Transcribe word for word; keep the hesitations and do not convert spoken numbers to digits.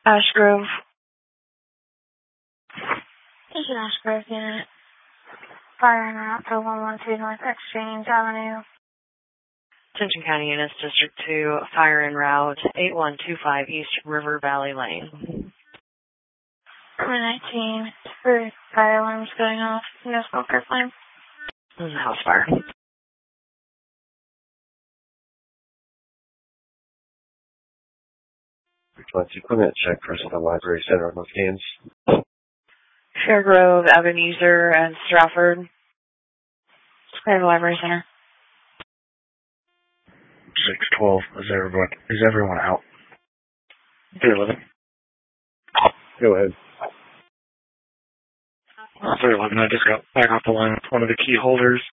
Ash Grove. This is Ash Grove unit. Fire en route to one one two North Exchange Avenue. Attention County Units, District two, fire en route, eight one two five East River Valley Lane. one nineteen, three fire alarms going off. No smoker flame. This is a house fire. Let's equipment check for the library center on those cans. Fairgrove, Ebenezer, and Stratford. Square Library Center. six twelve. Is everyone, is everyone out? three eleven. Go ahead. three eleven, I just got back off the line with one of the key holders.